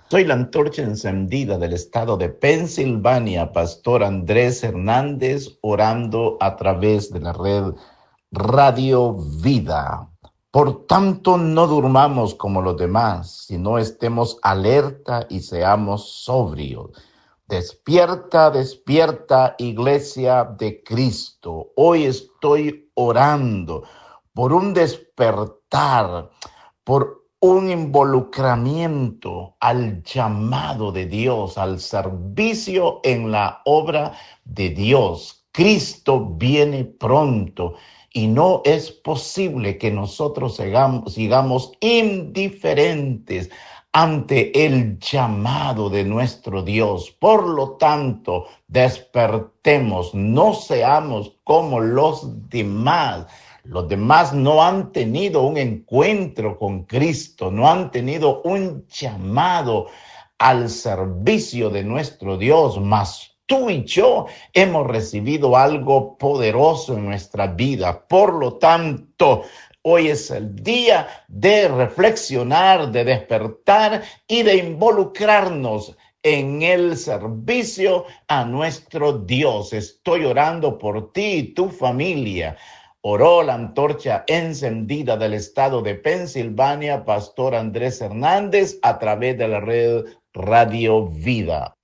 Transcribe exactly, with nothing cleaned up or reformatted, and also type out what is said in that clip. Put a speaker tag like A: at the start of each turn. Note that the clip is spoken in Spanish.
A: Soy la antorcha encendida del estado de Pensilvania, Pastor Andrés Hernández, orando a través de la red Radio Vida. Por tanto, no durmamos como los demás, sino estemos alerta y seamos sobrios. Despierta, despierta, Iglesia de Cristo. Hoy estoy orando por un despertar, por un involucramiento al llamado de Dios, al servicio en la obra de Dios. Cristo viene pronto y no es posible que nosotros sigamos, sigamos indiferentes ante el llamado de nuestro Dios. Por lo tanto, despertemos, no seamos como los demás. Los demás no han tenido un encuentro con Cristo, no han tenido un llamado al servicio de nuestro Dios, mas tú y yo hemos recibido algo poderoso en nuestra vida. Por lo tanto, hoy es el día de reflexionar, de despertar y de involucrarnos en el servicio a nuestro Dios. Estoy orando por ti y tu familia. Oró la antorcha encendida del estado de Pensilvania, Pastor Andrés Hernández, a través de la red Radio Vida.